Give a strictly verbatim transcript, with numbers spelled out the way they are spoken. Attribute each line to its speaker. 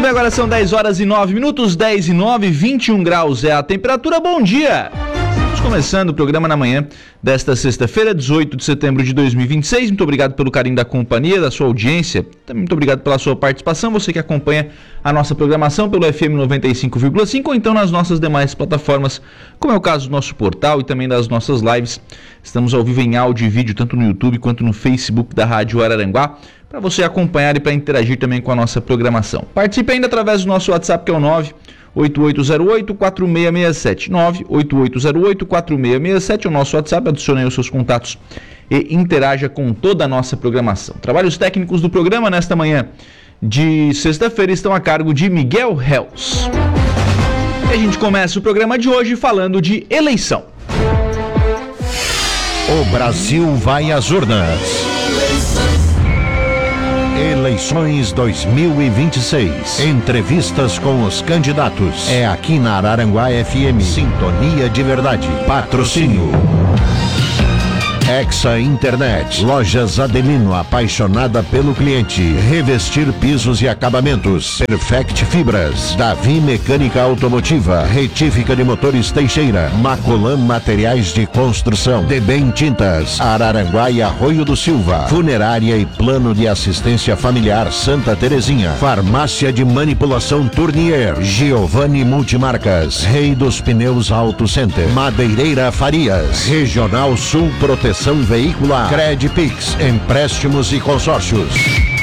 Speaker 1: bem, agora são dez horas e nove minutos, dez e nove, vinte e um graus é a temperatura. Bom dia! Estamos começando o programa na manhã desta sexta-feira, dezoito de setembro de dois mil e vinte e seis. Muito obrigado pelo carinho da companhia, da sua audiência. Também muito obrigado pela sua participação. Você que acompanha a nossa programação pelo F M noventa e cinco vírgula cinco ou então nas nossas demais plataformas, como é o caso do nosso portal e também das nossas lives. Estamos ao vivo em áudio e vídeo, tanto no YouTube quanto no Facebook da Rádio Araranguá, para você acompanhar e para interagir também com a nossa programação. Participe ainda através do nosso WhatsApp, que é o nove oito oito zero oito, quatro seis seis sete, nove oito oito zero oito, quatro seis seis sete, é o nosso WhatsApp. Adicione aí os seus contatos e interaja com toda a nossa programação. Trabalhos técnicos do programa nesta manhã de sexta-feira estão a cargo de Miguel Hells. E a gente começa o programa de hoje falando de eleição.
Speaker 2: O Brasil vai às urnas. Eleições dois mil e vinte e seis. Entrevistas com os candidatos. É aqui na Araranguá F M. Sintonia de verdade. Patrocínio Hexa Internet. Lojas Adelino, apaixonada pelo cliente. Revestir pisos e acabamentos. Perfect Fibras. Davi Mecânica Automotiva. Retífica de motores Teixeira. Macolan Materiais de Construção. Debem Tintas. Araranguá e Arroio do Silva. Funerária e Plano de Assistência Familiar Santa Terezinha. Farmácia de Manipulação Tournier. Giovanni Multimarcas. Rei dos Pneus Auto Center. Madeireira Farias. Regional Sul Proteção Veicular. Credpix, empréstimos e consórcios.